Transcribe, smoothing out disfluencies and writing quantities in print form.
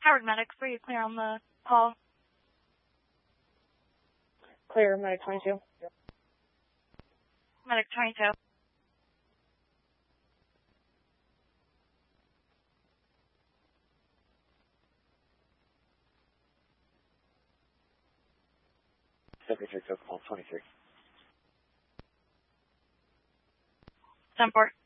Howard Medics, were you clear on the call? Clear, Medic 22. Medic 22. Secretary took call 23. 10-4.